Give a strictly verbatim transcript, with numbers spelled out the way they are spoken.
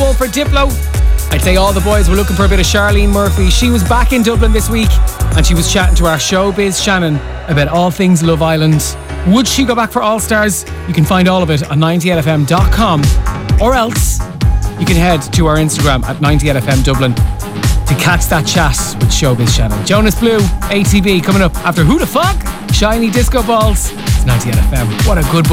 hole for Diplo. I'd say all the boys were looking for a bit of Charlene Murphy. She was back in Dublin this week and she was chatting to our showbiz Shannon about all things Love Island. Would she go back for All Stars? You can find all of it on ninety eight f m dot com, or else you can head to our Instagram at ninety eight f m Dublin to catch that chat with showbiz Shannon. Jonas Blue, A T B coming up after Who the Fuck? Shiny Disco Balls. It's ninety eight F M. What a good